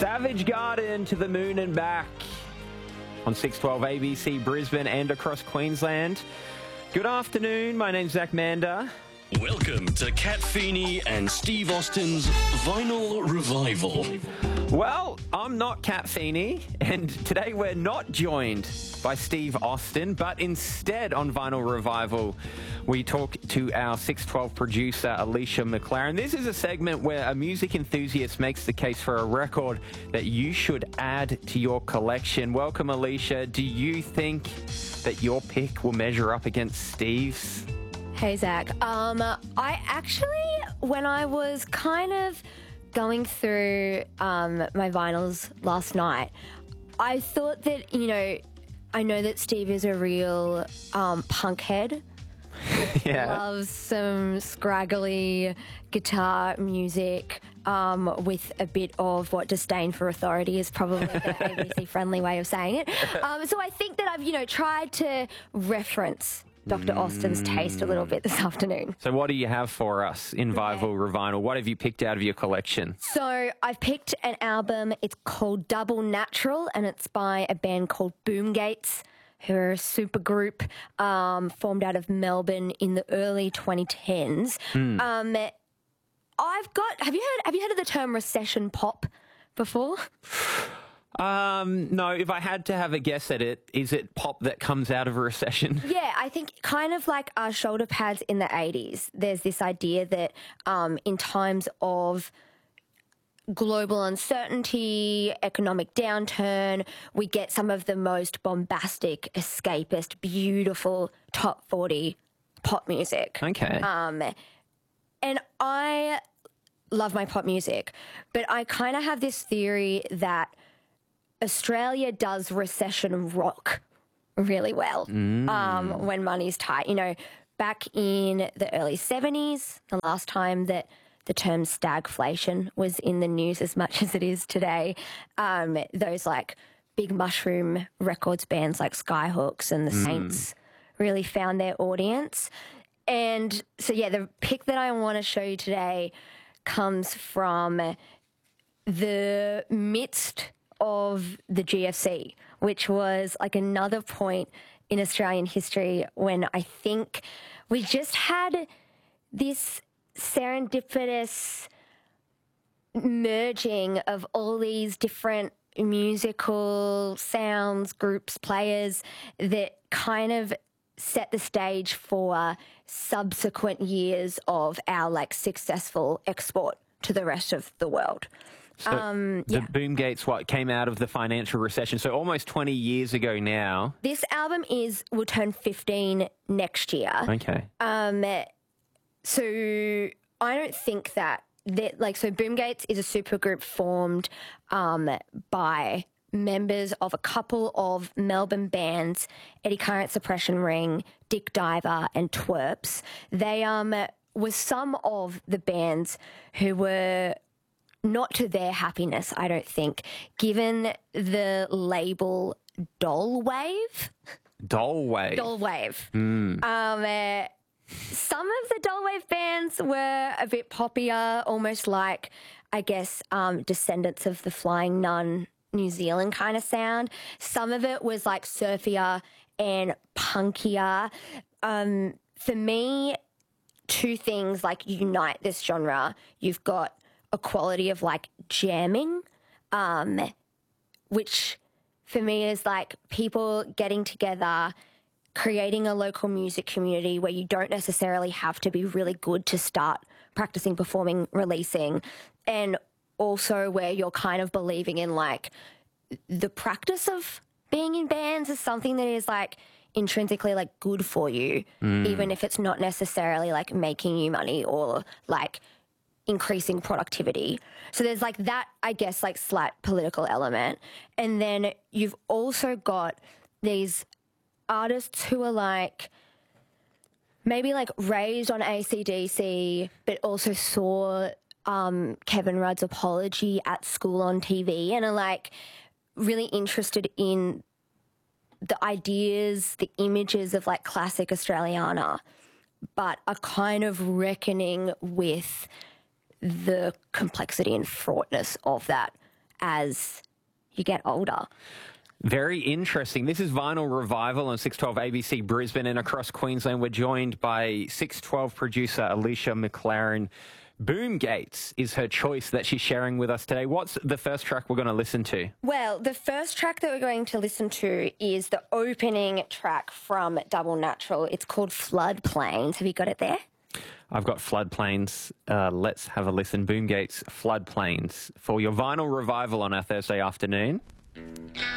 Savage Garden to the moon and back on 612 ABC Brisbane and across Queensland. Good afternoon, my name's Zach Mander. Welcome to Kat Feeney and Steve Austin's Vinyl Revival. Well, I'm not Kat Feeney, and today we're not joined by Steve Austin, but instead on Vinyl Revival, we talk to our 612 producer, Alicia McLaren. This is a segment where a music enthusiast makes the case for a record that you should add to your collection. Welcome, Alicia. Do you think that your pick will measure up against Steve's? Hey, Zach. I actually, when I was kind of going through my vinyls last night, I thought that, I know that Steve is a real punk head. Yeah. Loves some scraggly guitar music with a bit of what disdain for authority is probably the ABC-friendly way of saying it. So I think that I've, tried to reference Dr. Austin's taste a little bit this afternoon. So what do you have for us in Vinyl Revival? What have you picked out of your collection? So I've picked an album. It's called Double Natural, and it's by a band called Boomgates, who are a super group formed out of Melbourne in the early 2010s. Have you heard of the term recession pop before? No, if I had to have a guess at it, is it pop that comes out of a recession? Yeah, I think kind of like our shoulder pads in the 80s. There's this idea that in times of global uncertainty, economic downturn, we get some of the most bombastic, escapist, beautiful top 40 pop music. Okay. And I love my pop music, but I kind of have this theory that Australia does recession rock really well when money's tight. Back in the early 70s, the last time that the term stagflation was in the news as much as it is today, those like big mushroom records bands like Skyhooks and the Saints really found their audience. And so, yeah, the pick that I want to show you today comes from the midst of the GFC, which was like another point in Australian history when I think we just had this serendipitous merging of all these different musical sounds, groups, players that kind of set the stage for subsequent years of our successful export to the rest of the world. So the Boomgates, came out of the financial recession, so almost 20 years ago now. This album will turn 15 next year. Okay. So I don't think that so Boomgates is a supergroup formed by members of a couple of Melbourne bands, Eddie Current, Suppression Ring, Dick Diver and Twerps. They were some of the bands who were not to their happiness, I don't think, given the label Dollwave. Dollwave. Some of the Dollwave bands were a bit poppier, almost like, I guess, descendants of the Flying Nun New Zealand kind of sound. Some of it was like surfier and punkier. For me, two things unite this genre. You've got a quality of jamming, which for me is people getting together, creating a local music community where you don't necessarily have to be really good to start practicing, performing, releasing, and also where you're kind of believing in the practice of being in bands is something that is intrinsically good for you, even if it's not necessarily making you money or increasing productivity. So there's that, I guess, slight political element. And then you've also got these artists who are maybe raised on AC/DC, but also saw Kevin Rudd's Apology at school on TV and are really interested in the ideas, the images of classic Australiana, but are kind of reckoning with the complexity and fraughtness of that as you get older. Very interesting. This is Vinyl Revival on 612 ABC Brisbane, and across Queensland we're joined by 612 producer Alicia McLaren. Boomgates is her choice that she's sharing with us today. What's the first track we're going to listen to? Well, the first track that we're going to listen to is the opening track from Double Natural. It's called Floodplains. Have you got it there? I've got Floodplains. Let's have a listen. Boomgates, Floodplains, for your Vinyl Revival on our Thursday afternoon.